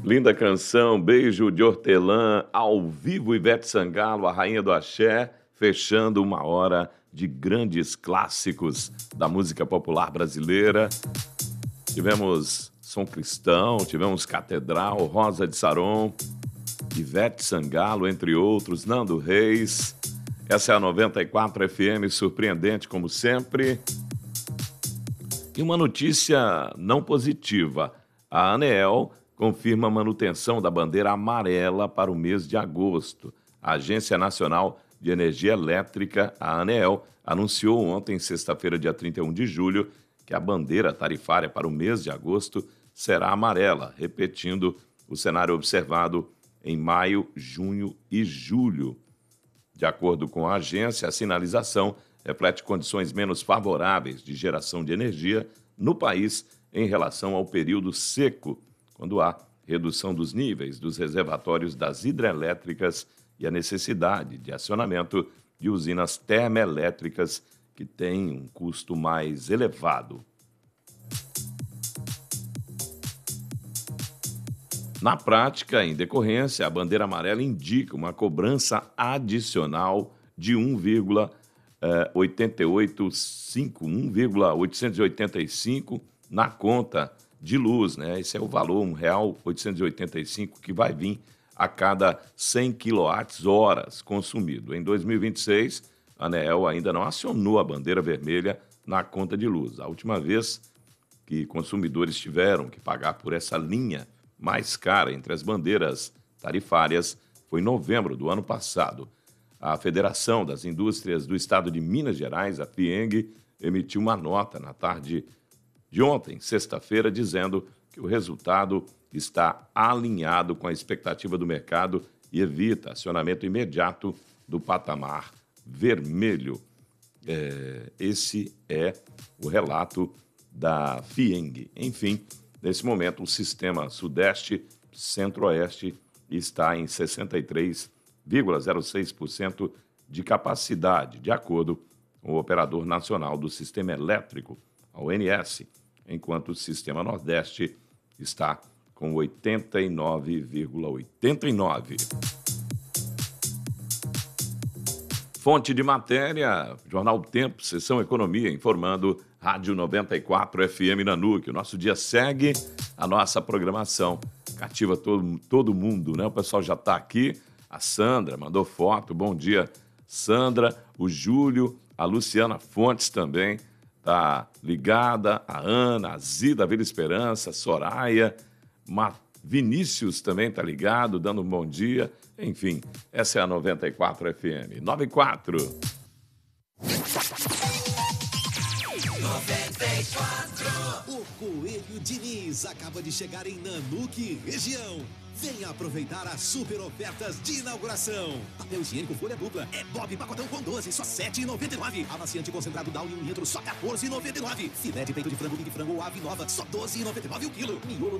Linda canção, Beijo de Hortelã, ao vivo Ivete Sangalo, a rainha do axé, fechando uma hora de grandes clássicos da música popular brasileira. Tivemos Som Cristão, tivemos Catedral, Rosa de Saron, Ivete Sangalo, entre outros, Nando Reis. Essa é a 94 FM, surpreendente como sempre. E uma notícia não positiva. A ANEEL confirma a manutenção da bandeira amarela para o mês de agosto. A Agência Nacional de Energia Elétrica, a ANEEL, anunciou ontem, sexta-feira, dia 31 de julho, que a bandeira tarifária para o mês de agosto será amarela, repetindo o cenário observado em maio, junho e julho. De acordo com a agência, a sinalização reflete condições menos favoráveis de geração de energia no país em relação ao período seco, quando há redução dos níveis dos reservatórios das hidrelétricas e a necessidade de acionamento de usinas termoelétricas que têm um custo mais elevado. Na prática, em decorrência, a bandeira amarela indica uma cobrança adicional de 1,885 na conta de luz, né? Esse é o valor, R$ 1,885 que vai vir a cada 100 kWh consumido. Em 2026, a ANEEL ainda não acionou a bandeira vermelha na conta de luz. A última vez que consumidores tiveram que pagar por essa linha mais cara entre as bandeiras tarifárias foi em novembro do ano passado. A Federação das Indústrias do Estado de Minas Gerais, a FIENG, emitiu uma nota na tarde de ontem, sexta-feira, dizendo que o resultado está alinhado com a expectativa do mercado e evita acionamento imediato do patamar vermelho. Esse é o relato da FIENG. Enfim, nesse momento, o sistema Sudeste Centro-Oeste está em 63,06% de capacidade, de acordo com o Operador Nacional do Sistema Elétrico, a ONS, enquanto o Sistema Nordeste está com 89,89%. Fonte de matéria, Jornal Tempo, Seção Economia, informando Rádio 94 FM Nanuque. O nosso dia segue, a nossa programação cativa todo mundo, né? O pessoal já está aqui, a Sandra mandou foto, bom dia, Sandra, o Júlio, a Luciana Fontes também está ligada, a Ana, a Zida, a Vila Esperança, a Soraya, Vinícius também está ligado, dando um bom dia. Enfim, essa é a 94 FM. 94. 94. O Coelho Diniz acaba de chegar em Nanuque, região. Venha aproveitar as super ofertas de inauguração. Papel higiênico folha dupla é Bob pacotão com 12, só R$ 7,99. Amaciante concentrado Down em 1 litro, só R$ 14,99. Filé de peito de frango, Big Frango ou ave nova, só R$ 12,99 o quilo. Miolo